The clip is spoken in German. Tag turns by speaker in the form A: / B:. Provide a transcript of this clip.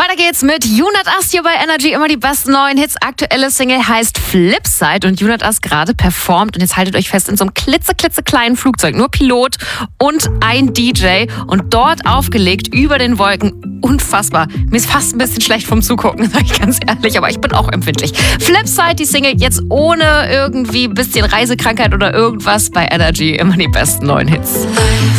A: Weiter geht's mit Junat As hier bei Energy. Immer die besten neuen Hits. Aktuelle Single heißt Flipside und Junat As gerade performt. Und jetzt haltet euch fest, in so einem klitzekleinen Flugzeug. Nur Pilot und ein DJ. Und dort aufgelegt über den Wolken. Unfassbar. Mir ist fast ein bisschen schlecht vom Zugucken, sag ich ganz ehrlich. Aber ich bin auch empfindlich. Flipside, die Single jetzt ohne irgendwie ein bisschen Reisekrankheit oder irgendwas bei Energy. Immer die besten neuen Hits.